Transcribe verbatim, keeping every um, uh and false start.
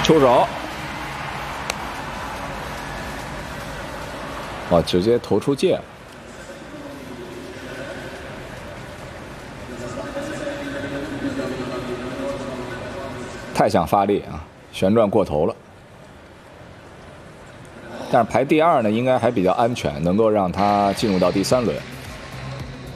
出手，哇，直接投出界了。 太想发力啊，旋转过头了。但是排第二呢，应该还比较安全，能够让他进入到第三轮。